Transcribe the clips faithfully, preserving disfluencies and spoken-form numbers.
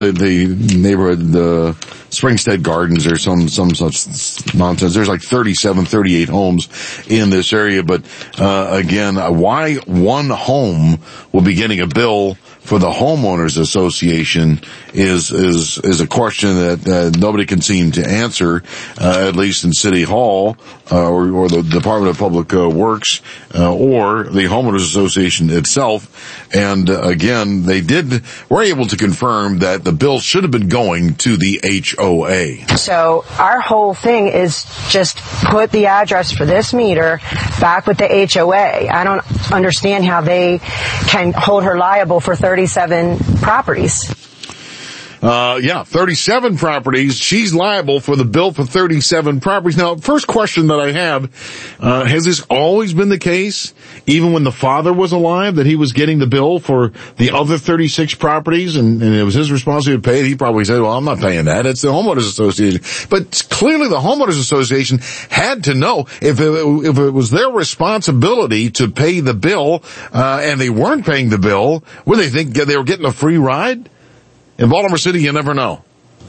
the, the neighborhood, the Springstead Gardens or some, some such nonsense. There's like thirty-seven, thirty-eight homes in this area. But, uh, again, why one home will be getting a bill for the homeowners association is, is, is a question that, uh, nobody can seem to answer, uh, at least in City Hall, uh, or, or the Department of Public uh, Works, uh, or the homeowners association itself. And uh, again, they did, were able to confirm that the bill should have been going to the H O A. So our whole thing is just put the address for this meter back with the H O A. I don't understand how they can hold her liable for thirty-seven properties. Uh, yeah, thirty-seven properties. She's liable for the bill for thirty-seven properties. Now, first question that I have, uh, has this always been the case? Even when the father was alive, that he was getting the bill for the other thirty-six properties and, and it was his responsibility to pay it? He probably said, well, I'm not paying that. It's the homeowners association. But clearly the homeowners association had to know if it, if it was their responsibility to pay the bill, uh, and they weren't paying the bill, would they think they were getting a free ride? In Baltimore City, you never know.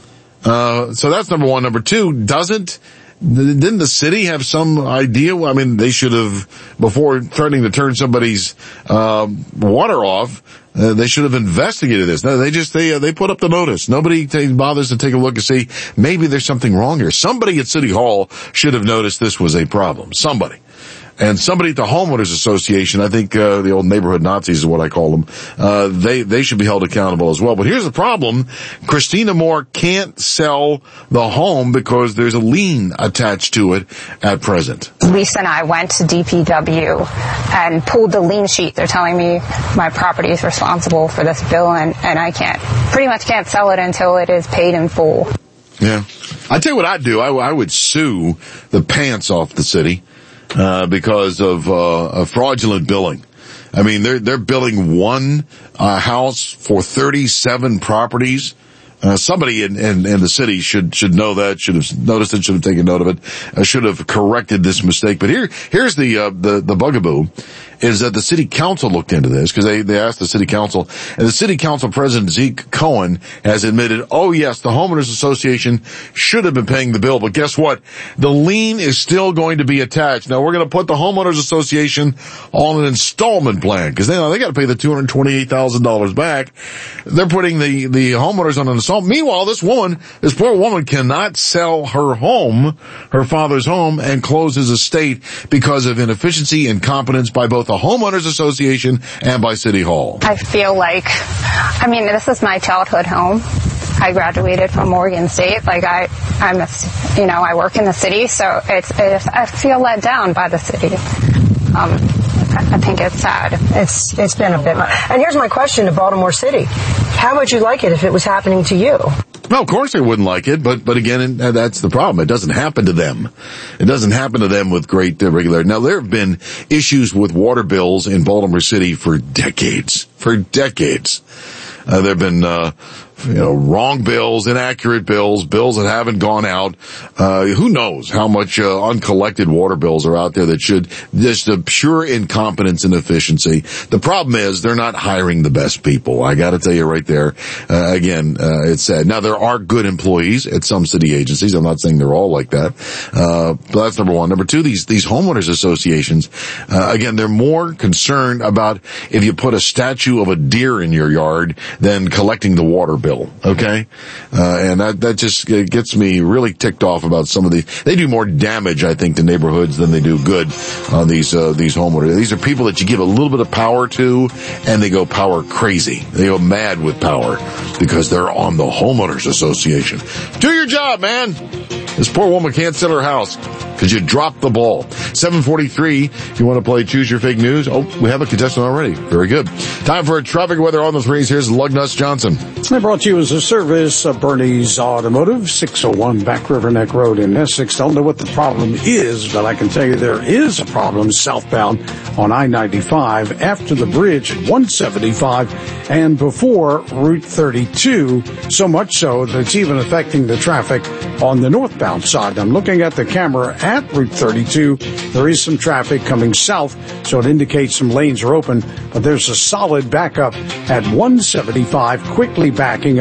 Uh, so that's number one. Number two, doesn't, didn't the city have some idea? I mean, they should have, before threatening to turn somebody's, uh, water off, uh, they should have investigated this. No, they just, they, uh, they put up the notice. Nobody t- bothers to take a look and see, maybe there's something wrong here. Somebody at City Hall should have noticed this was a problem. Somebody. And somebody at the homeowners association, I think, uh, the old neighborhood Nazis is what I call them, uh, they, they should be held accountable as well. But here's the problem. Christina Moore can't sell the home because there's a lien attached to it at present. Lisa and I went to D P W and pulled the lien sheet. They're telling me my property is responsible for this bill and, and I can't, pretty much can't sell it until it is paid in full. Yeah. I tell you what I'd do. I, I would sue the pants off the city. Uh, because of, uh, of fraudulent billing. I mean, they're, they're billing one, uh, house for thirty-seven properties. Uh, somebody in, in, in the city should, should know that, should have noticed it, should have taken note of it, uh, should have corrected this mistake. But here, here's the, uh, the, the bugaboo. Is that the city council looked into this because they, they asked the city council, and the city council president Zeke Cohen has admitted, oh yes, the homeowners association should have been paying the bill, but guess what? The lien is still going to be attached. Now we're going to put the homeowners association on an installment plan because they, they got to pay the two hundred twenty-eight thousand dollars back. They're putting the, the homeowners on an installment. Meanwhile, this woman, this poor woman cannot sell her home, her father's home, and close his estate because of inefficiency and incompetence by both the homeowners association and by City Hall. I feel like, I mean, this is my childhood home. I graduated from Morgan State. Like I, I'm a, you know, I work in the city, so it's, it's I feel let down by the city. Um, I think it's sad. It's, it's been a bit much. And here's my question to Baltimore City. How would you like it if it was happening to you? No, of course they wouldn't like it, but, but again, that's the problem. It doesn't happen to them. It doesn't happen to them with great uh, regularity. Now, there have been issues with water bills in Baltimore City for decades. For decades. Uh, there have been, uh, you know, wrong bills, inaccurate bills, bills that haven't gone out. Uh, who knows how much, uh, uncollected water bills are out there that should, just a pure incompetence and efficiency. The problem is they're not hiring the best people. I gotta tell you right there. Uh, again, uh, it's sad. Now there are good employees at some city agencies. I'm not saying they're all like that. Uh, but that's number one. Number two, these, these homeowners associations, uh, again, they're more concerned about if you put a statue of a deer in your yard than collecting the water bill. Okay? Uh, and that, that just gets me really ticked off about some of the, they do more damage, I think, to neighborhoods than they do good on these, uh, these homeowners. These are people that you give a little bit of power to and they go power crazy. They go mad with power because they're on the homeowners association. Do your job, man! This poor woman can't sell her house because you dropped the ball. seven forty-three, if you want to play Choose Your Fake News. Oh, we have a contestant already. Very good. Time for a traffic weather on the threes. Here's Lugnuts Johnson. I brought to you as a service of Bernie's Automotive, six oh one Back River Neck Road in Essex. Don't know what the problem is, but I can tell you there is a problem southbound on I ninety-five after the bridge at one seventy-five and before Route thirty-two, so much so that it's even affecting the traffic on the northbound side. I'm looking at the camera at Route thirty-two. There is some traffic coming south, so it indicates some lanes are open, but there's a solid backup at one seventy-five, quickly backing up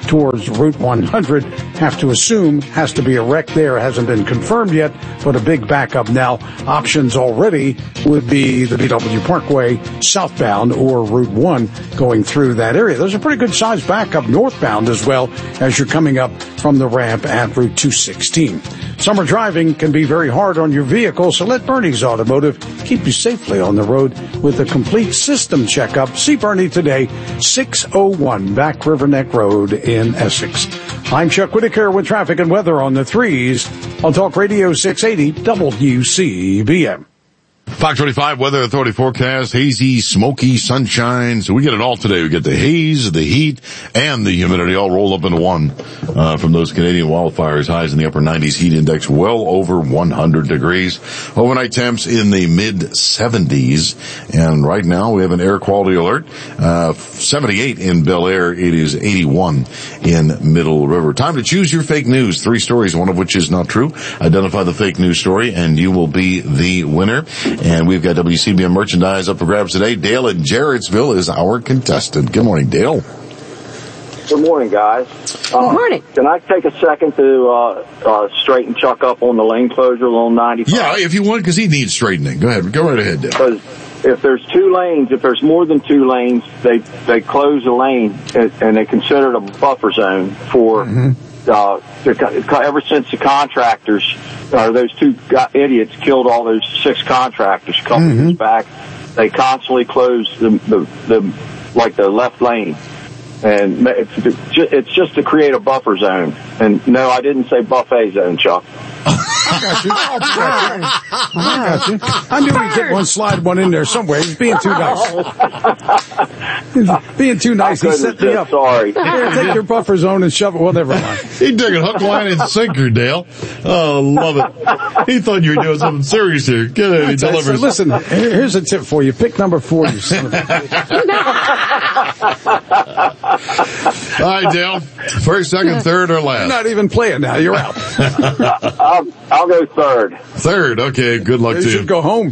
towards Route one hundred. Have to assume has to be a wreck there. Hasn't been confirmed yet, but a big backup now. Options already would be the B W Parkway southbound or Route one going through that area. There's a pretty good sized backup northbound as well as you're coming up from the ramp at Route two sixteen. Summer driving can be very hard on your vehicle, so let Bernie's Automotive keep you safely on the road with a complete system checkup. See Bernie today, six oh one Back River Neck Road in Essex. I'm Chuck Whitaker with traffic and weather on the threes on Talk Radio six eighty W C B M. five twenty-five Weather Authority forecast, hazy, smoky, sunshine. So we get it all today. We get the haze, the heat, and the humidity all rolled up into one uh, from those Canadian wildfires. Highs in the upper nineties, heat index well over one hundred degrees. Overnight temps in the mid seventies. And right now we have an air quality alert. Uh, seventy-eight in Bel Air. It is eighty-one in Middle River. Time to choose your fake news. Three stories, one of which is not true. Identify the fake news story, and you will be the winner. And we've got W C B M merchandise up for grabs today. Dale in Jarrettsville is our contestant. Good morning, Dale. Good morning, guys. Good uh, morning. Can I take a second to uh, uh, straighten Chuck up on the lane closure along ninety-five? Yeah, if you want, because he needs straightening. Go ahead. Go right ahead, Dale. Because if there's two lanes, if there's more than two lanes, they they close the lane and, and they consider it a buffer zone for. Mm-hmm. Uh, ever since the contractors, or those two idiots killed all those six contractors a couple mm-hmm. years back, they constantly close the, the, the, like the left lane. And it's just to create a buffer zone. And no, I didn't say buffet zone, Chuck. I got you. I got you. I got you. I knew we'd get one, slide one in there somewhere. He's being too nice. He's being too nice. He set me up. Sorry. Here, take your buffer zone and shove it. Well, never mind. He took it hook, line, and sinker, Dale. Oh, love it. He thought you were doing something serious here. Get it. He delivers. So listen, here's a tip for you. Pick number four, you son of a All right, Dale. First, second, third, or last? You're not even playing now. You're out. I'll, I'll go third. Third. Okay. Good luck you to you. You should go home.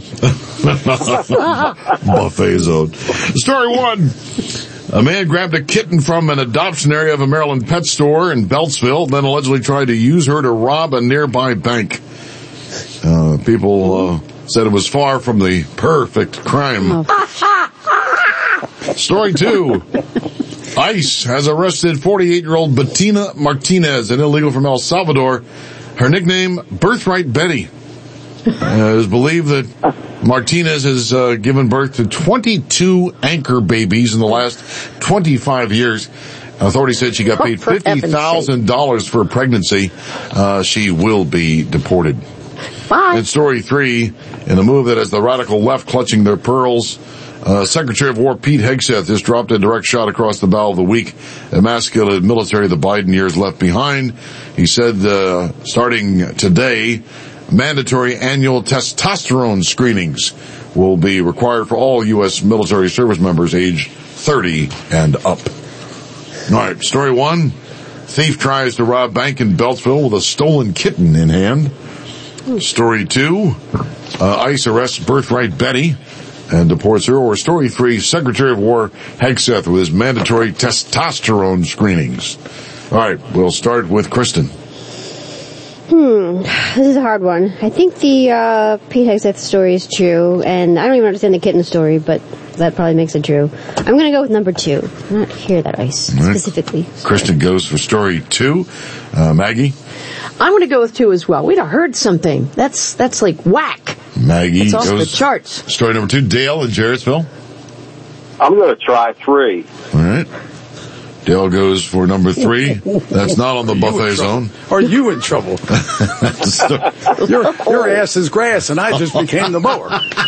Buffet zone. Story one. A man grabbed a kitten from an adoption area of a Maryland pet store in Beltsville, then allegedly tried to use her to rob a nearby bank. Uh, people uh, said it was far from the perfect crime. Oh. Story two. ICE has arrested forty-eight-year-old Bettina Martinez, an illegal from El Salvador. Her nickname, Birthright Betty. Uh, it is believed that Martinez has uh, given birth to twenty-two anchor babies in the last twenty-five years. Authorities said she got paid fifty thousand dollars for a pregnancy. Uh, she will be deported. Bye. In story three, in a move that has the radical left clutching their pearls, Uh, Secretary of War Pete Hegseth has dropped a direct shot across the bow of the week, emasculated military the Biden years left behind. He said, uh, starting today, mandatory annual testosterone screenings will be required for all U S military service members aged thirty and up. All right, story one. Thief tries to rob bank in Beltsville with a stolen kitten in hand. Story two. Uh, ICE arrests Birthright Betty and deports her. Or story three, Secretary of War Hegseth with his mandatory testosterone screenings. All right, we'll start with Kristen. Hmm, this is a hard one. I think the uh, Pete Hegseth story is true, and I don't even understand the kitten story, but that probably makes it true. I'm going to go with number two. I don't hear that, ICE, right. Specifically. Sorry. Kristen goes for story two. Uh, Maggie? I'm going to go with two as well. We'd have heard something. That's that's like whack. Maggie it's off goes the charts. Story number two. Dale in Jarrettsville. I'm going to try three. All right. Dale goes for number three. That's not on the buffet zone. Are you in trouble? your, your ass is grass, and I just became the mower.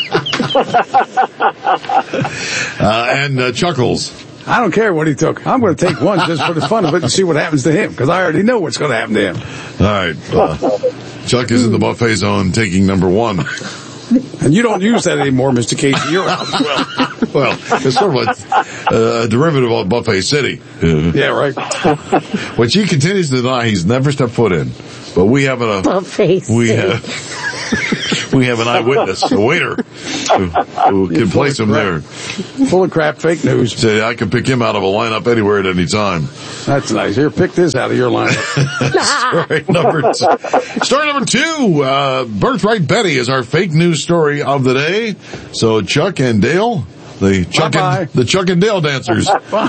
uh, and uh, Chuckles. I don't care what he took. I'm going to take one just for the fun of it and see what happens to him, because I already know what's going to happen to him. All right. Uh, Chuck is in the buffet zone taking number one. And you don't use that anymore, Mister Casey. You're out as well. Well, it's sort of a uh, derivative of Buffet City. Uh, yeah, right. Which he continues to deny he's never stepped foot in. But we have a... Buffet we City. have, We have an eyewitness, a waiter, who, who can place him there. Full of crap, fake news. Say, I can pick him out of a lineup anywhere at any time. That's nice. Here, pick this out of your lineup. Story number two. Story number two. Uh, Birthright Betty is our fake news story of the day. So Chuck and Dale, the Chuck and, the Chuck and Dale dancers,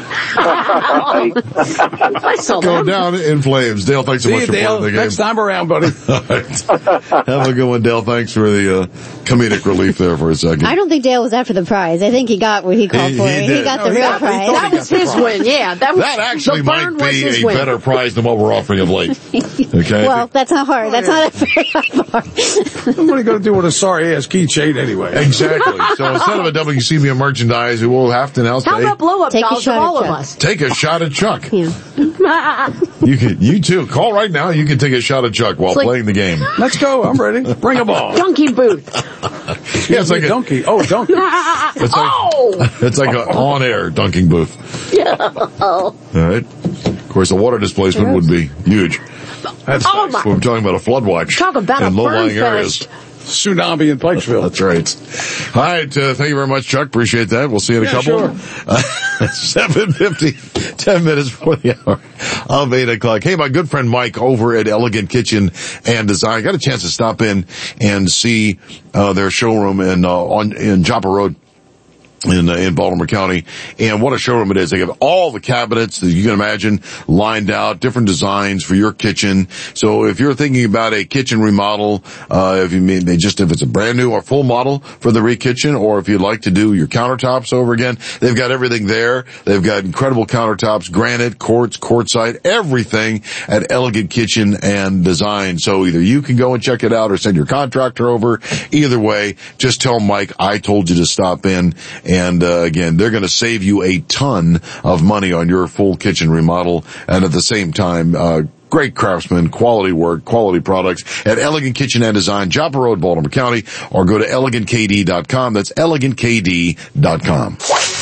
I saw go that. down in flames. Dale, thanks so See much you, for Dale. playing the game. Next time around, buddy. All right. Have a good one, Dale. Thanks for the uh, comedic relief there for a second. I don't think Dale was after the prize. I think he got what he called He- for. he He, did. got No, the he real got- he prize. thought That was his win, yeah. That, was, That actually the might burn was be his a win. better prize than what we're offering of late. Okay? Well, that's not hard. That's not a very hard bar. What are you going to do with a sorry-ass keychain anyway? Exactly. So instead of a W C B of merchandise, we will have to now How say, about blow-up Take a dolls of shot at all of Chuck. us? take a shot at Chuck. Yeah. You can, you too. Call right now. You can take a shot at Chuck while like- playing the game. Let's go. I'm ready. Bring them on. Donkey booth. Yeah, it's like a, donkey. Oh, donkey. it's like, Oh! it's like an on-air dunking booth. Yeah. All right. Of course, the water displacement would be huge. That's Oh, nice. my. We're talking about a flood watch Talk about a in low-lying burn areas. fest. Tsunami in Pikesville. That's right. All right. Uh, thank you very much, Chuck. Appreciate that. We'll see you in a Yeah, couple. sure. Uh, seven fifty, ten minutes before the hour of eight o'clock. Hey, my good friend Mike over at Elegant Kitchen and Design got a chance to stop in and see uh, their showroom in uh, on in Joppa Road. In, uh, in Baltimore County. And what a showroom it is. They have all the cabinets that you can imagine lined out, different designs for your kitchen. So if you're thinking about a kitchen remodel, uh, if you mean they just, if it's a brand new or full model for the re-kitchen, or if you'd like to do your countertops over again, they've got everything there. They've got incredible countertops, granite, quartz, quartzite, everything at Elegant Kitchen and Design. So either you can go and check it out or send your contractor over. Either way, just tell Mike I told you to stop in. And uh, again, they're going to save you a ton of money on your full kitchen remodel. And at the same time, uh, great craftsmen, quality work, quality products at Elegant Kitchen and Design, Joppa Road, Baltimore County, or go to elegant k d dot com. That's elegant k d dot com.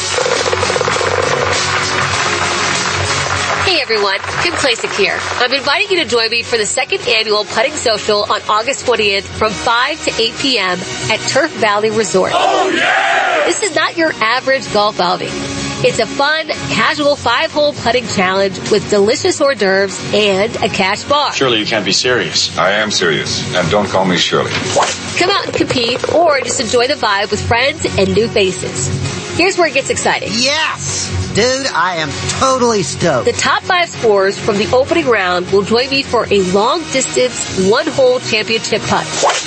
Hey everyone, Kim Klasick here. I'm inviting you to join me for the second annual Putting Social on August twentieth from five to eight p.m. at Turf Valley Resort. Oh yeah! This is not your average golf outing. It's a fun, casual five-hole putting challenge with delicious hors d'oeuvres and a cash bar. Surely you can't be serious. I am serious, and don't call me Shirley. Come out and compete or just enjoy the vibe with friends and new faces. Here's where it gets exciting. Yes! Dude, I am totally stoked. The top five scorers from the opening round will join me for a long-distance, one-hole championship putt.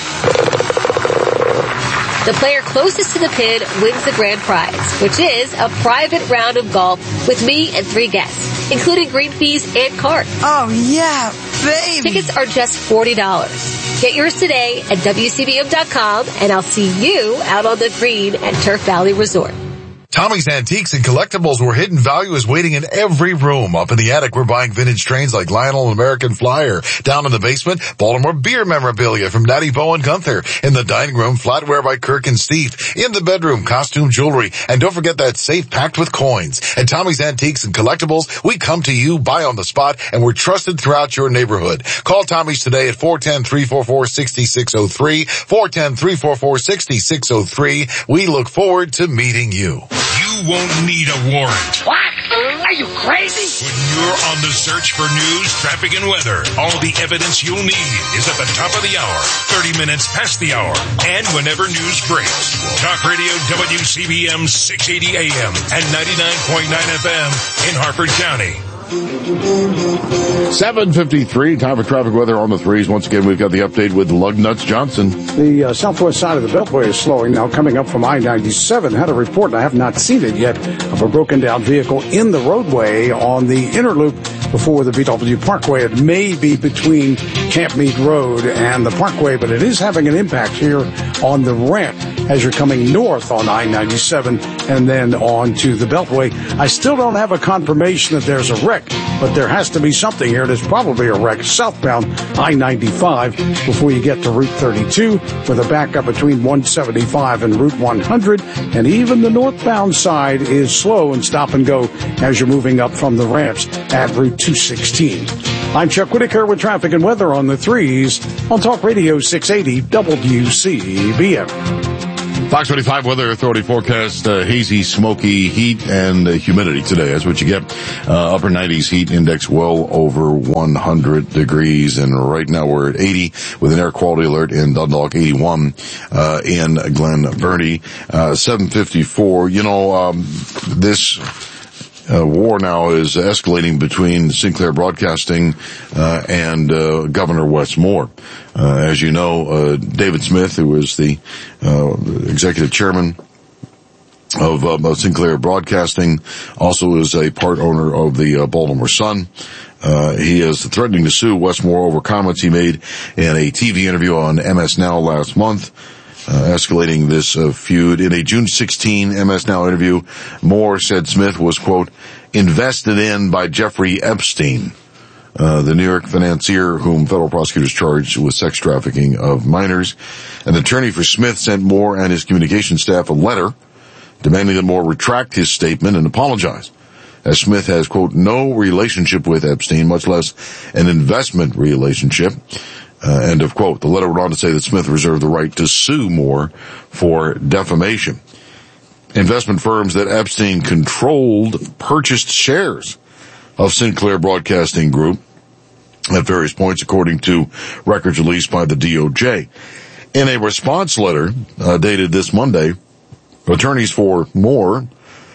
The player closest to the pin wins the grand prize, which is a private round of golf with me and three guests, including green fees and card. Oh, yeah, baby! Tickets are just forty dollars. Get yours today at W C B M dot com, and I'll see you out on the green at Turf Valley Resort. Tommy's Antiques and Collectibles, where hidden value is waiting in every room. Up in the attic, we're buying vintage trains like Lionel and American Flyer. Down in the basement, Baltimore beer memorabilia from Daddy Bo and Gunther. In the dining room, flatware by Kirk and Steve. In the bedroom, costume jewelry. And don't forget that safe packed with coins. At Tommy's Antiques and Collectibles, we come to you, buy on the spot, and we're trusted throughout your neighborhood. Call Tommy's today at four one zero, three four four, six six zero three, four one zero, three four four, six six zero three. We look forward to meeting you. You won't need a warrant. What? Are you crazy? When you're on the search for news, traffic, and weather, all the evidence you'll need is at the top of the hour, thirty minutes past the hour, and whenever news breaks. Talk Radio W C B M six eighty A M and ninety-nine point nine F M in Harford County. seven fifty-three, time for traffic weather on the threes. Once again, we've got the update with Lug Nuts Johnson. The uh, southwest side of the Beltway is slowing now, coming up from I ninety-seven. Had a report, and I have not seen it yet, of a broken down vehicle in the roadway on the inner loop before the B W Parkway. It may be between Camp Mead Road and the Parkway, but it is having an impact here on the ramp as you're coming north on I ninety-seven and then on to the Beltway. I still don't have a confirmation that there's a wreck, but there has to be something here. There's probably a wreck southbound I ninety-five before you get to Route thirty-two, with a backup between one seventy-five and Route one hundred, and even the northbound side is slow and stop and go as you're moving up from the ramps at Route two sixteen. I'm Chuck Whitaker with traffic and weather on the threes on Talk Radio six eighty W C B M. Fox twenty-five Weather Authority forecast, uh, hazy, smoky heat and uh, humidity today. That's what you get. Uh, upper nineties heat index well over one hundred degrees. And right now we're at eighty with an air quality alert in Dundalk, eighty-one, uh, in Glen Burnie, uh, seven fifty-four. You know, um, this, Uh, war now is escalating between Sinclair Broadcasting uh, and uh, Governor Wes Moore. Uh, as you know, uh, David Smith, who is the uh, executive chairman of, uh, of Sinclair Broadcasting, also is a part owner of the uh, Baltimore Sun. Uh, he is threatening to sue Wes Moore over comments he made in a T V interview on M S Now last month. Uh, escalating this uh, feud. In a June sixteenth M S Now interview, Moore said Smith was, quote, invested in by Jeffrey Epstein, uh, the New York financier whom federal prosecutors charged with sex trafficking of minors. An attorney for Smith sent Moore and his communication staff a letter demanding that Moore retract his statement and apologize, as Smith has, quote, no relationship with Epstein, much less an investment relationship. Uh, end of quote. The letter went on to say that Smith reserved the right to sue Moore for defamation. Investment firms that Epstein controlled purchased shares of Sinclair Broadcasting Group at various points, according to records released by the D O J. In a response letter uh, dated this Monday, attorneys for Moore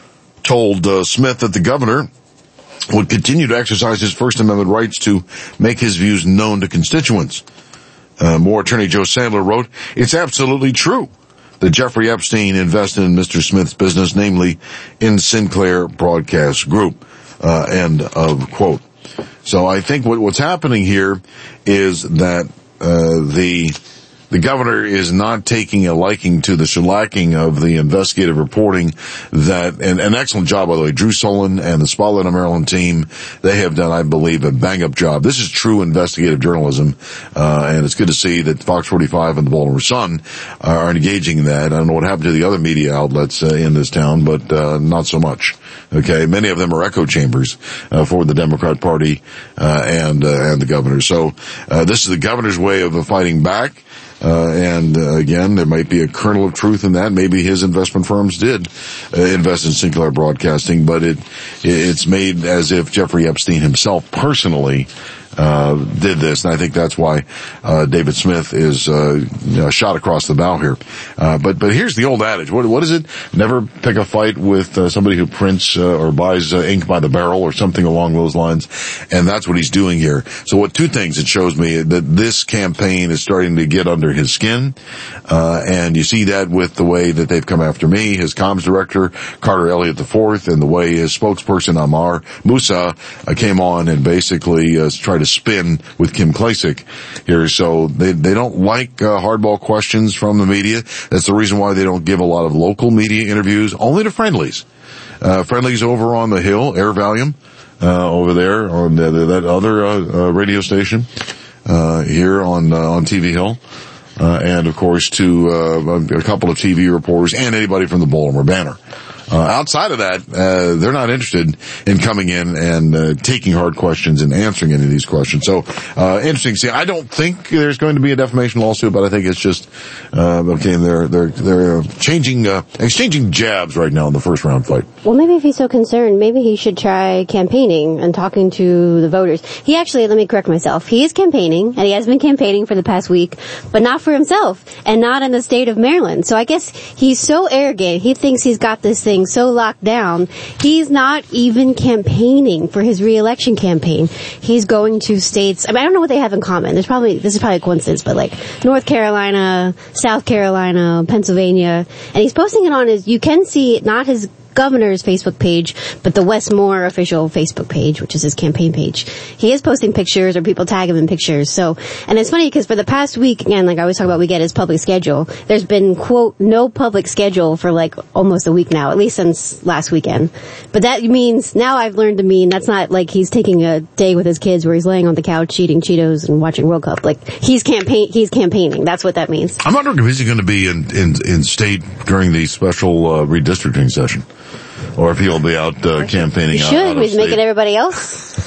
told uh, Smith that the governor would continue to exercise his First Amendment rights to make his views known to constituents. Uh, Moore attorney Joe Sandler wrote, it's absolutely true that Jeffrey Epstein invested in Mister Smith's business, namely in Sinclair Broadcast Group. Uh, end of quote. So I think what, what's happening here is that uh, the The governor is not taking a liking to the shellacking of the investigative reporting that, and an excellent job, by the way, Drew Solon and the Spotlight on Maryland team, they have done, I believe, a bang-up job. This is true investigative journalism, uh, and it's good to see that Fox forty-five and the Baltimore Sun are engaging in that. I don't know what happened to the other media outlets uh, in this town, but uh, not so much. Okay, many of them are echo chambers uh, for the Democrat Party uh, and uh, and the governor. So uh, this is the governor's way of uh, fighting back. Uh, and uh, again, there might be a kernel of truth in that. Maybe his investment firms did uh, invest in Sinclair Broadcasting, but it it's made as if Jeffrey Epstein himself personally uh did this, and I think that's why uh David Smith is uh you know, shot across the bow here. Uh but but here's the old adage. What what is it? Never pick a fight with uh, somebody who prints uh, or buys uh, ink by the barrel or something along those lines. And that's what he's doing here. So what two things it shows me that this campaign is starting to get under his skin. Uh and you see that with the way that they've come after me, his comms director Carter Elliott the fourth, and the way his spokesperson Amar Musa uh, came on and basically uh, tried to spin with Kim Klacik here. So they they don't like uh, hardball questions from the media. That's the reason why they don't give a lot of local media interviews, only to friendlies. Uh, friendlies over on the Hill, Air Valium, uh, over there on the, the, that other uh, uh, radio station uh, here on uh, on T V Hill. Uh, and of course to uh, a couple of T V reporters and anybody from the Baltimore Banner. Uh, outside of that, uh, they're not interested in coming in and uh, taking hard questions and answering any of these questions. So, uh, interesting to see. I don't think there's going to be a defamation lawsuit, but I think it's just, uh, okay, they're, they're, they're changing, uh, exchanging jabs right now in the first round fight. Well, maybe if he's so concerned, maybe he should try campaigning and talking to the voters. He actually, let me correct myself, he is campaigning, and he has been campaigning for the past week, but not for himself, and not in the state of Maryland. So I guess he's so arrogant, he thinks he's got this thing so locked down, he's not even campaigning for his re-election campaign. He's going to states, I mean, I don't know what they have in common. There's probably, this is probably a coincidence, but like North Carolina, South Carolina, Pennsylvania, and he's posting it on his, you can see not his governor's Facebook page, but the Wes Moore official Facebook page, which is his campaign page. He is posting pictures, or people tag him in pictures. So, and it's funny because for the past week, again, like I always talk about, we get his public schedule. There's been, quote, no public schedule for like almost a week now, at least since last weekend. But that means, now I've learned to mean that's not like he's taking a day with his kids where he's laying on the couch eating Cheetos and watching World Cup. Like, he's campaign, he's campaigning. That's what that means. I'm wondering if he's going to be in, in, in state during the special uh, redistricting session. Or if he'll be out uh, campaiging. You should. out, out He's making everybody else.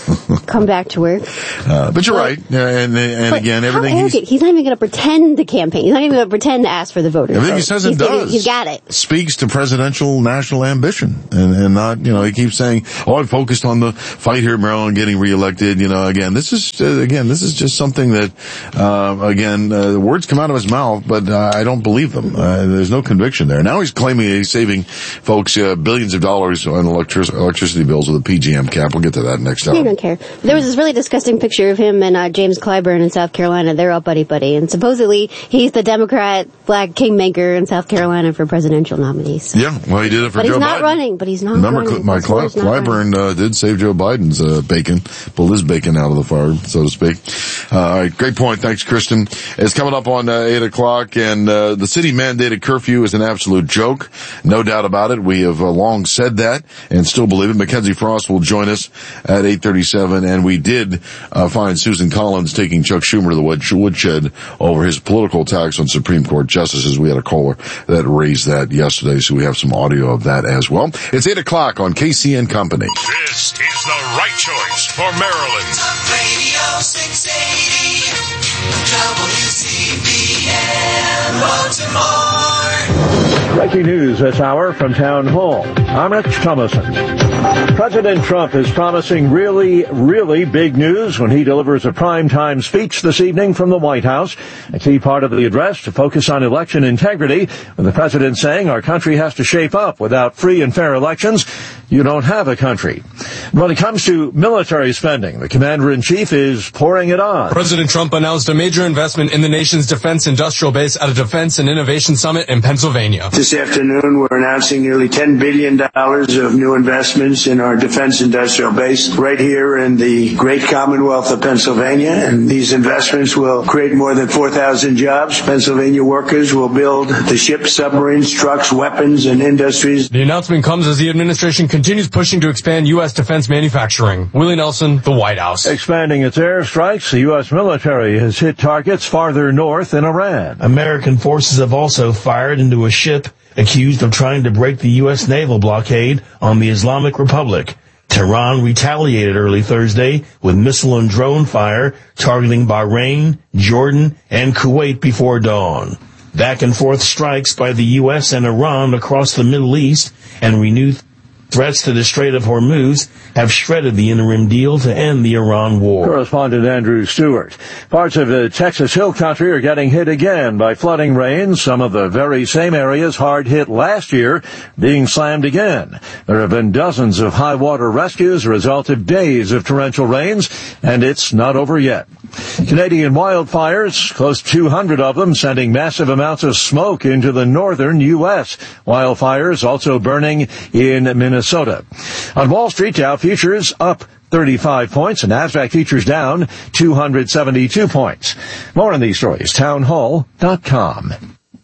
come back to work. Uh, but you're but, right. Uh, and and again, everything he's... He's not even going to pretend to campaign. He's not even going to pretend to ask for the voters. Everything he says and does. He's got it. Speaks to presidential national ambition. And, and not, you know, he keeps saying, oh, I'm focused on the fight here in Maryland, getting reelected. You know, again, this is, uh, again, this is just something that, uh, again, uh, words come out of his mouth, but uh, I don't believe them. Uh, there's no conviction there. Now he's claiming he's saving folks uh, billions of dollars on electric- electricity bills with a P G M cap. We'll get to that next hour. I don't care. There was this really disgusting picture of him and uh, James Clyburn in South Carolina. They're all buddy-buddy, and supposedly he's the Democrat black kingmaker in South Carolina for presidential nominees. Yeah, well, he did it for but Joe Biden. But he's not running, but he's not Remember, running. Remember, Cl- Cly- Clyburn uh, did save Joe Biden's uh, bacon, pulled his bacon out of the fire, so to speak. Uh, all right, great point. Thanks, Kristen. It's coming up on uh, eight o'clock, and uh, the city-mandated curfew is an absolute joke. No doubt about it. We have uh, long said that and still believe it. Mackenzie Frost will join us at eight thirty-seven, and we did uh, find Susan Collins taking Chuck Schumer to the woodshed over his political attacks on Supreme Court justices. We had a caller that raised that yesterday, so we have some audio of that as well. It's eight o'clock on K C N Company. This is the right choice for Maryland. Talk Radio six eighty, W C B M Baltimore. Breaking news this hour from Town Hall. I'm Rich Thomason. President Trump is promising really, really big news when he delivers a primetime speech this evening from the White House. A key part of the address to focus on election integrity, with the president saying our country has to shape up. Without free and fair elections, you don't have a country. When it comes to military spending, the commander-in-chief is pouring it on. President Trump announced a major investment in the nation's defense industrial base at a Defense and Innovation Summit in Pennsylvania. This afternoon, we're announcing nearly ten billion dollars of new investments in our defense industrial base right here in the great Commonwealth of Pennsylvania. And these investments will create more than four thousand jobs. Pennsylvania workers will build the ships, submarines, trucks, weapons, and industries. The announcement comes as the administration continues pushing to expand U S defense manufacturing. Willie Nelson, the White House. Expanding its airstrikes, the U S military has hit targets farther north in Iran. American forces have also fired into a ship accused of trying to break the U S naval blockade on the Islamic Republic. Tehran retaliated early Thursday with missile and drone fire targeting Bahrain, Jordan, and Kuwait before dawn. Back and forth strikes by the U S and Iran across the Middle East and renewed threats to the Strait of Hormuz have shredded the interim deal to end the Iran war. Correspondent Andrew Stewart. Parts of the Texas Hill Country are getting hit again by flooding rains. Some of the very same areas hard hit last year being slammed again. There have been dozens of high water rescues as a result of days of torrential rains, and it's not over yet. Canadian wildfires, close to two hundred of them, sending massive amounts of smoke into the northern U S. Wildfires also burning in Minnesota. On Wall Street, Dow futures up thirty-five points, and NASDAQ futures down two hundred seventy-two points. More on these stories, townhall dot com.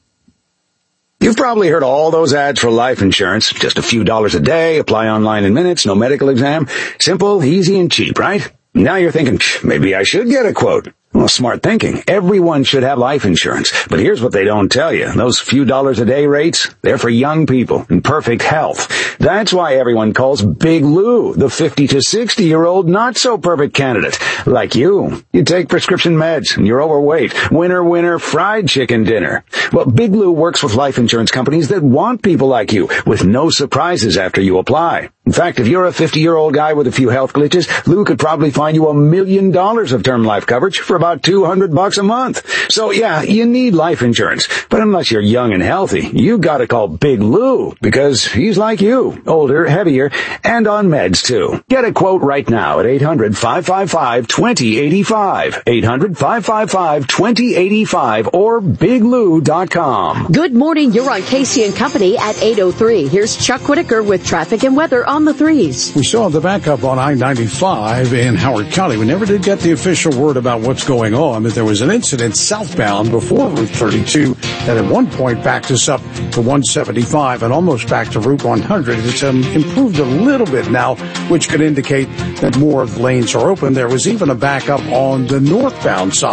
You've probably heard all those ads for life insurance. Just a few dollars a day, apply online in minutes, no medical exam. Simple, easy, and cheap, right? Now you're thinking, maybe I should get a quote. Well, smart thinking. Everyone should have life insurance. But here's what they don't tell you. Those few dollars a day rates, they're for young people in perfect health. That's why everyone calls Big Lou the fifty to sixty year old not so perfect candidate. Like you. You take prescription meds and you're overweight. Winner, winner, fried chicken dinner. Well, Big Lou works with life insurance companies that want people like you with no surprises after you apply. In fact, if you're a fifty year old guy with a few health glitches, Lou could probably find you a million dollars of term life coverage for about two hundred bucks a month. So yeah, you need life insurance. But unless you're young and healthy, you gotta call Big Lou, because he's like you, older, heavier, and on meds too. Get a quote right now at eight hundred, five five five, two zero eight five. eight hundred, five five five, two zero eight five or big lou dot com. Good morning, you're on K C and Company at eight oh three. Here's Chuck Whitaker with traffic and weather on the threes. We still have the backup on I ninety-five in Howard County. We never did get the official word about what's going on, but there was an incident southbound before Route thirty-two that at one point backed us up to one seventy-five and almost back to Route one hundred. It's um, improved a little bit now, which could indicate that more of the lanes are open. There was even a backup on the northbound side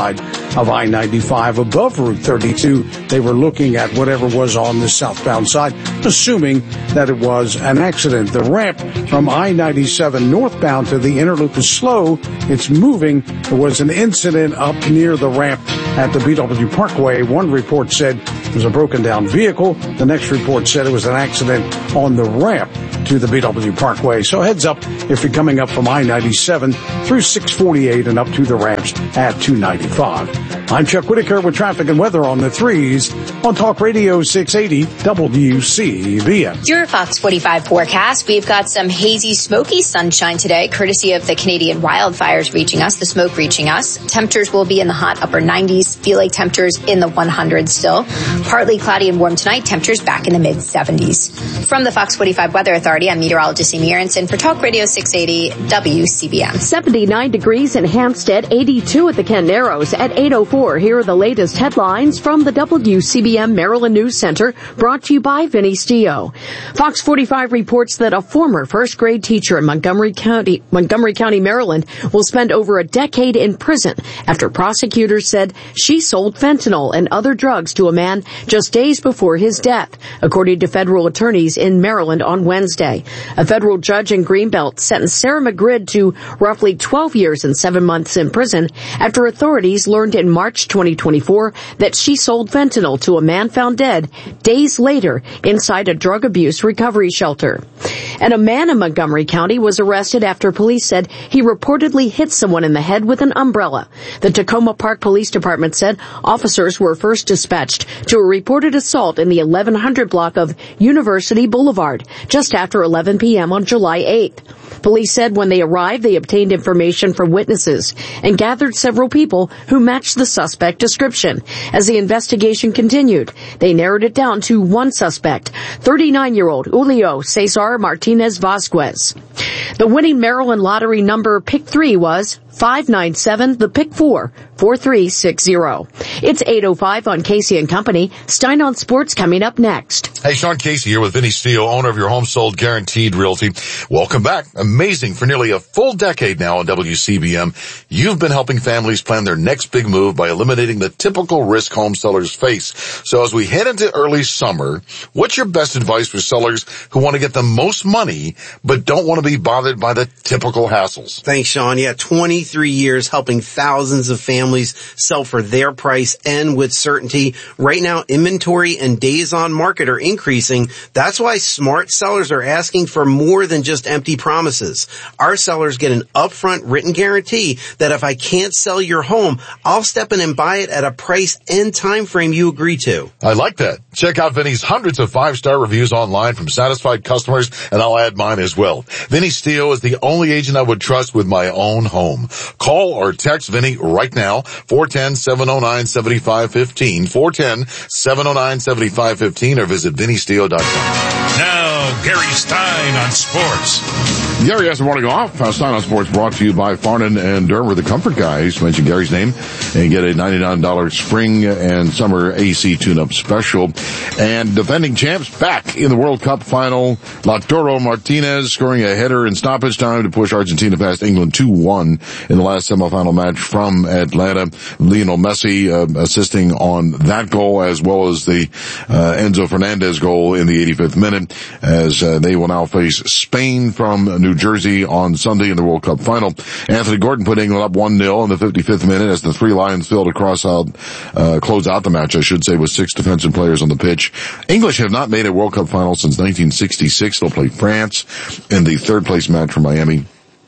of I ninety-five above Route thirty-two. They were looking at whatever was on the southbound side, assuming that it was an accident. The ramp from I ninety-seven northbound to the inner loop is slow. It's moving. There was an incident up near the ramp at the B W Parkway. One report said it was a broken down vehicle. The next report said it was an accident on the ramp to the B W Parkway. So heads up if you're coming up from I ninety-seven through six forty-eight and up to the ramps at two ninety-five. I'm Chuck Whitaker with traffic and weather on the threes on Talk Radio six eighty W C B M. Your Fox forty-five forecast. We've got some hazy, smoky sunshine today, courtesy of the Canadian wildfires reaching us, the smoke reaching us. Temperatures will be in the hot upper nineties, feel like temperatures in the hundreds still. Partly cloudy and warm tonight, temperatures back in the mid seventies. From the Fox forty-five Weather Authority, I'm meteorologist Amy Aronson for Talk Radio six eighty W C B M. seventy-nine degrees in Hampstead, eighty-two at the Kent Narrows. At eight oh four, here are the latest headlines from the W C B M Maryland News Center, brought to you by Vinny Stio. Fox forty-five reports that a former first grade teacher in Montgomery County, Montgomery County, Maryland, will spend over a decade in prison after prosecutors said she sold fentanyl and other drugs to a man just days before his death, according to federal attorneys in Maryland on Wednesday. A federal judge in Greenbelt sentenced Sarah McGrid to roughly twelve years and seven months in prison after authorities learned in March twenty twenty-four that she sold fentanyl to a man found dead days later inside a drug abuse recovery shelter. And a man in Montgomery County was arrested after police said he reportedly hit someone in the head with an umbrella. The Tacoma Park Police Department said officers were first dispatched to a reported assault in the eleven hundred block of University Boulevard just after eleven p.m. on July eighth. Police said when they arrived, they obtained information from witnesses and gathered several people who matched the suspect description. As the investigation continued, they narrowed it down to one suspect, thirty-nine-year-old Julio Cesar Martinez Vasquez. The winning Maryland lottery number pick three was five nine seven, the pick four, four three six zero. It's eight oh five on Casey and Company. Stein on Sports coming up next. Hey, Sean Casey here with Vinny Steele, owner of Your Home Sold Guaranteed Realty. Welcome back. Amazing. For nearly a full decade now on W C B M, you've been helping families plan their next big move by eliminating the typical risk home sellers face. So as we head into early summer, what's your best advice for sellers who want to get the most money but don't want to be bothered by the typical hassles? Thanks, Sean. Yeah, twenty-three years helping thousands of families sell for their price and with certainty. Right now, inventory and days on market are increasing. That's why smart sellers are asking for more than just empty promises. Our sellers get an upfront written guarantee that if I can't sell your home, I'll step in and buy it at a price and time frame you agree to. I like that. Check out Vinny's hundreds of five-star reviews online from satisfied customers, and I'll add mine as well. Vinny Steele is the only agent I would trust with my own home. Call or text Vinny right now, four one zero, seven oh nine, seven five one five, four one zero, seven oh nine, seven five one five, or visit vinny steele dot com. Now, Gary Stein on sports. Gary has the morning off. Uh, Stein on Sports brought to you by Farnan and Durham, the Comfort Guys. Mention Gary's name and get a ninety-nine dollars spring and summer A C tune-up special. And defending champs back in the World Cup final. Lautaro Martinez scoring a header in stoppage time to push Argentina past England two one in the last semifinal match from Atlanta. Lionel Messi uh, assisting on that goal, as well as the uh, Enzo Fernandez goal in the eighty-fifth minute, as uh, they will now face Spain from New Jersey on Sunday in the World Cup final. Anthony Gordon put England up one nil in the fifty-fifth minute as the three Lions failed to cross out, uh, close out the match, I should say, with six defensive players on the pitch. English have not made a World Cup final since nineteen sixty-six. They'll play France in the third place match for Miami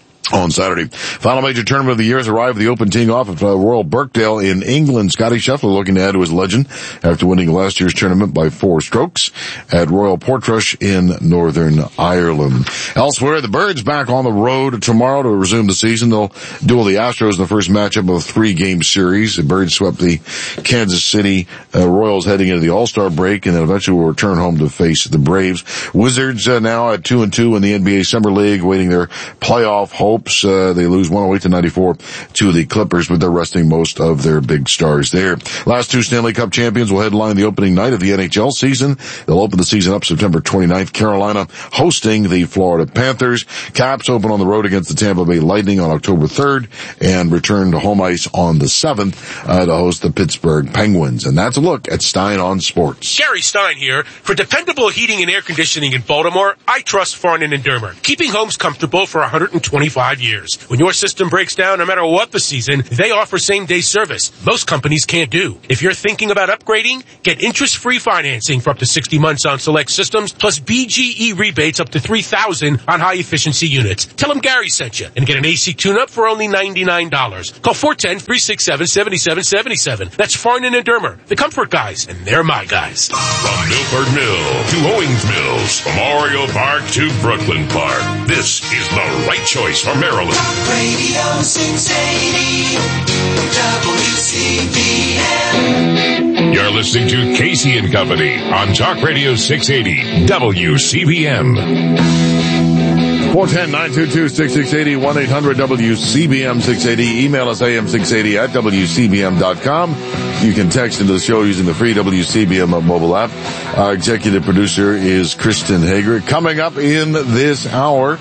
on Saturday. Final major tournament of the year has arrived. The Open teeing off at uh, Royal Birkdale in England. Scotty Scheffler looking to add to his legend after winning last year's tournament by four strokes at Royal Portrush in Northern Ireland. Elsewhere, the Birds back on the road tomorrow to resume the season. They'll duel the Astros in the first matchup of a three-game series. The Birds swept the Kansas City uh, Royals heading into the All-Star break, and then eventually will return home to face the Braves. Wizards uh, now at two and two in the N B A Summer League, waiting their playoff hope. hopes. Uh, they lose one oh eight to ninety-four to the Clippers, but they're resting most of their big stars there. Last two Stanley Cup champions will headline the opening night of the N H L season. They'll open the season up September twenty-ninth. Carolina hosting the Florida Panthers. Caps open on the road against the Tampa Bay Lightning on October third and return to home ice on the seventh uh, to host the Pittsburgh Penguins. And that's a look at Stein on Sports. Gary Stein here. For dependable heating and air conditioning in Baltimore, I trust Farnan and Dermer, keeping homes comfortable for one hundred twenty-five years. When your system breaks down, no matter what the season, they offer same-day service. Most companies can't do. If you're thinking about upgrading, get interest-free financing for up to sixty months on select systems, plus B G E rebates up to three thousand dollars on high-efficiency units. Tell them Gary sent you and get an A C tune-up for only ninety-nine dollars. Call four one zero, three six seven, seven seven seven seven. That's Farnan and Dermer, the comfort guys, and they're my guys. From Milford Mill to Owings Mills, Memorial Park to Brooklyn Park, this is the right choice for Maryland. Radio six eighty W C B M. You're listening to Casey and Company on Talk Radio six eighty W C B M. four one zero, nine two two, six six eight zero, one eight hundred W C B M six eighty. Email us A M six eighty at W C B M dot com. You can text into the show using the free W C B M mobile app. Our executive producer is Kristen Hager. Coming up in this hour,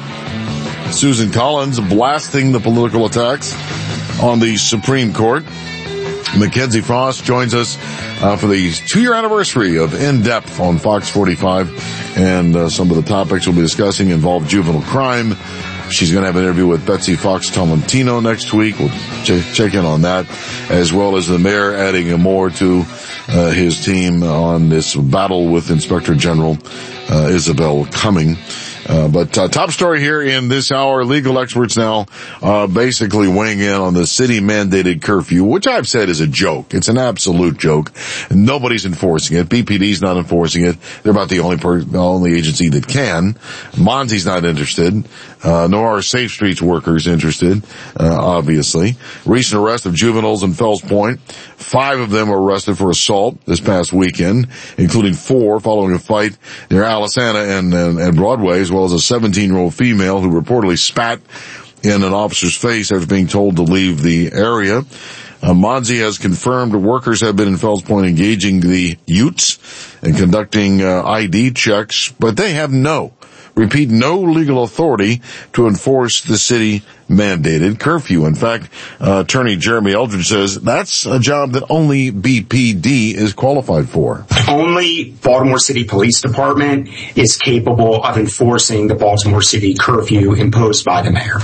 Susan Collins blasting the political attacks on the Supreme Court. Mackenzie Frost joins us uh, for the two-year anniversary of In Depth on Fox forty-five, and uh, some of the topics we'll be discussing involve juvenile crime. She's going to have an interview with Betsy Fox Tolentino next week. We'll ch- check in on that, as well as the mayor adding more to uh, his team on this battle with Inspector General uh, Isabel Cumming. Uh, but uh, top story here in this hour, legal experts now uh basically weighing in on the city-mandated curfew, which I've said is a joke. It's an absolute joke. Nobody's enforcing it. B P D's not enforcing it. They're about the only per- the only agency that can. Monty's not interested. Uh, nor are Safe Streets workers interested, uh, obviously. Recent arrest of juveniles in Fells Point. Five of them were arrested for assault this past weekend, including four following a fight near Alisana and, and, and Broadway, as well as a seventeen-year-old female who reportedly spat in an officer's face after being told to leave the area. Uh, Monzi has confirmed workers have been in Fells Point engaging the Utes and conducting uh, I D checks, but they have no, repeat, no legal authority to enforce the city-mandated curfew. In fact, uh, Attorney Jeremy Eldridge says that's a job that only B P D is qualified for. Only Baltimore City Police Department is capable of enforcing the Baltimore City curfew imposed by the mayor.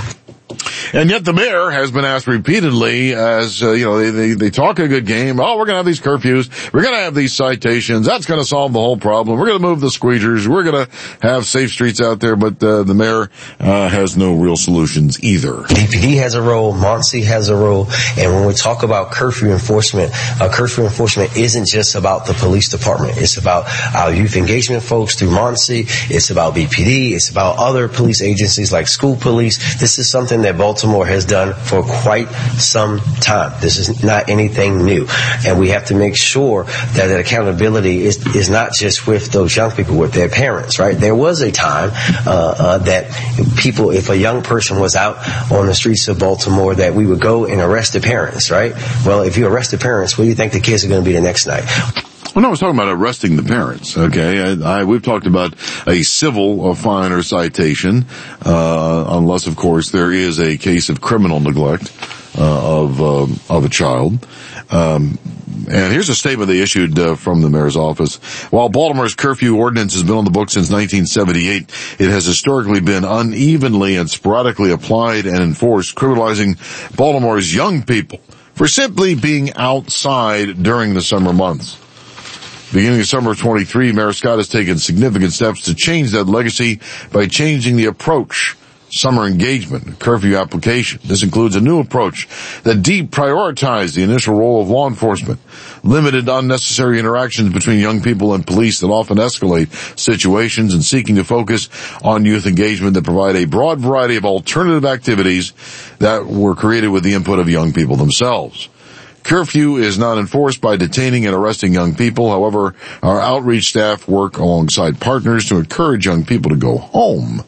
And yet the mayor has been asked repeatedly as, uh, you know, they, they, they talk a good game. Oh, we're going to have these curfews. We're going to have these citations. That's going to solve the whole problem. We're going to move the squeegers. We're going to have safe streets out there. But uh, the mayor uh, has no real solutions either. B P D has a role. Monty has a role. And when we talk about curfew enforcement, uh, curfew enforcement isn't just about the police department. It's about our youth engagement folks through Monty. It's about B P D. It's about other police agencies like school police. This is something that Baltimore has done for quite some time. This is not anything new. And we have to make sure that that accountability is, is not just with those young people, with their parents, right? There was a time uh, uh, that people, if a young person was out on the streets of Baltimore, that we would go and arrest the parents, right? Well, if you arrest the parents, what do you think the kids are going to be the next night? Well, no, I was talking about arresting the parents, okay? I, I, we've talked about a civil uh, fine or citation, uh, unless, of course, there is a case of criminal neglect uh, of um, of a child. Um, and here's a statement they issued uh, from the mayor's office. While Baltimore's curfew ordinance has been on the books since nineteen seventy-eight, it has historically been unevenly and sporadically applied and enforced, criminalizing Baltimore's young people for simply being outside during the summer months. Beginning of summer of twenty-three, Mayor Scott has taken significant steps to change that legacy by changing the approach, summer engagement, curfew application. This includes a new approach that deprioritized the initial role of law enforcement, limited unnecessary interactions between young people and police that often escalate situations, and seeking to focus on youth engagement that provide a broad variety of alternative activities that were created with the input of young people themselves. Curfew is not enforced by detaining and arresting young people. However, our outreach staff work alongside partners to encourage young people to go home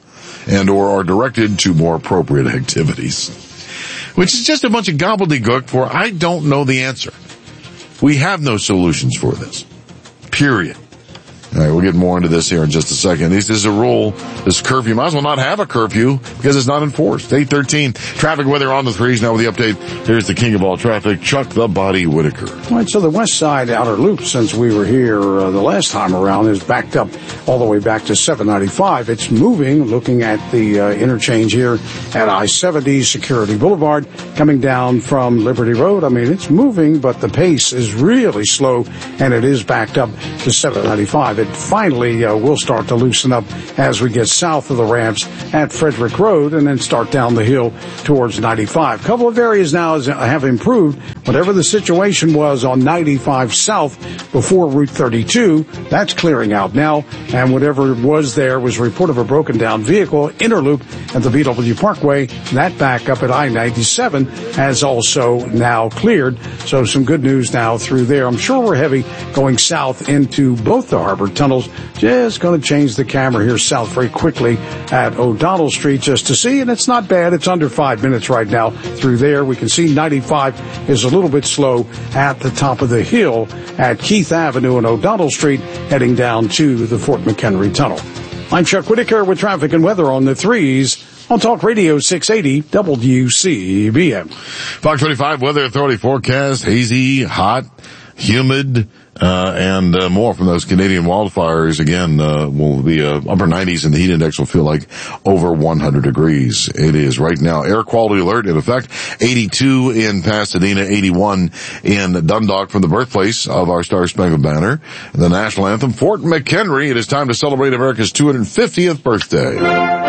and or are directed to more appropriate activities. Which is just a bunch of gobbledygook for I don't know the answer. We have no solutions for this. Period. All right, we'll get more into this here in just a second. This is a rule, this curfew. Might as well not have a curfew because it's not enforced. eight thirteen, traffic weather on the threes. Now with the update, here's the king of all traffic, Chuck the Body Whitaker. All right, so the west side outer loop, since we were here uh, the last time around, is backed up all the way back to seven ninety-five. It's moving, looking at the uh, interchange here at I seventy Security Boulevard, coming down from Liberty Road. I mean, it's moving, but the pace is really slow, and it is backed up to seven ninety-five. It finally uh, will start to loosen up as we get south of the ramps at Frederick Road and then start down the hill towards ninety-five. A couple of areas now is, have improved. Whatever the situation was on ninety-five south before Route thirty-two, that's clearing out now. And whatever was there was a report of a broken down vehicle, interloop at the B W Parkway. That back up at I ninety-seven has also now cleared. So some good news now through there. I'm sure we're heavy going south into both the harbor tunnels. Just going to change the camera here south very quickly at O'Donnell Street just to see, and it's not bad. It's under five minutes right now through there. We can see ninety-five is a little bit slow at the top of the hill at Keith Avenue and O'Donnell Street heading down to the Fort McHenry Tunnel. I'm Chuck Whitaker with traffic and weather on the threes on Talk Radio six eighty W C B M. Fox twenty-five Weather Authority forecast, hazy, hot, humid, uh, and uh, more from those Canadian wildfires. Again, uh, will be uh, upper nineties, and the heat index will feel like over one hundred degrees. It is right now. Air quality alert in effect. eighty-two in Pasadena, eighty-one in Dundalk from the birthplace of our Star Spangled Banner. The national anthem, Fort McHenry. It is time to celebrate America's two hundred fiftieth birthday.